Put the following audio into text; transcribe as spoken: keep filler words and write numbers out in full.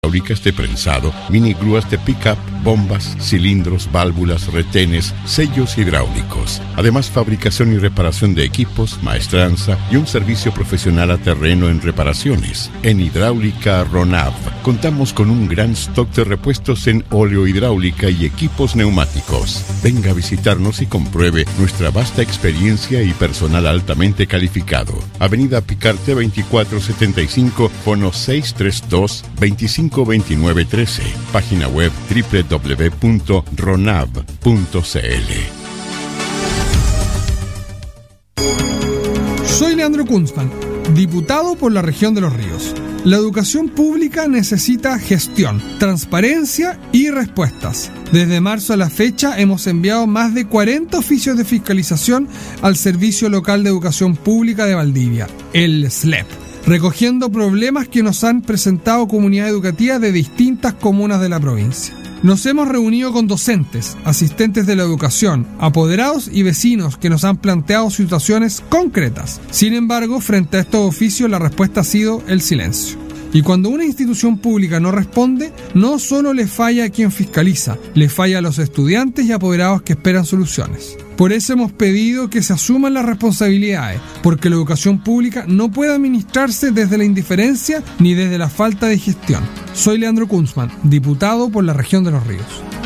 hidráulicas de prensado, mini grúas de pick-up, bombas, cilindros, válvulas, retenes, sellos hidráulicos. Además, fabricación y reparación de equipos, maestranza y un servicio profesional a terreno en reparaciones. En Hidráulica Ronav contamos con un gran stock de repuestos en oleohidráulica y equipos neumáticos. Venga a visitarnos y compruebe nuestra vasta experiencia y personal altamente calificado. Avenida Picarte veinticuatro setenta y cinco, fono seis tres dos, veinticinco veintinueve trece. Página web doble u doble u doble u punto ronav punto c l. Soy Leandro Kunzman, diputado por la región de Los Ríos. La educación pública necesita gestión, transparencia y respuestas. Desde marzo a la fecha hemos enviado más de cuarenta oficios de fiscalización al Servicio Local de Educación Pública de Valdivia, el S L E P, recogiendo problemas que nos han presentado comunidades educativas de distintas comunas de la provincia. Nos hemos reunido con docentes, asistentes de la educación, apoderados y vecinos que nos han planteado situaciones concretas. Sin embargo, frente a estos oficios la respuesta ha sido el silencio. Y cuando una institución pública no responde, no solo le falla a quien fiscaliza, le falla a los estudiantes y apoderados que esperan soluciones. Por eso hemos pedido que se asuman las responsabilidades, porque la educación pública no puede administrarse desde la indiferencia ni desde la falta de gestión. Soy Leandro Kunzman, diputado por la región de Los Ríos.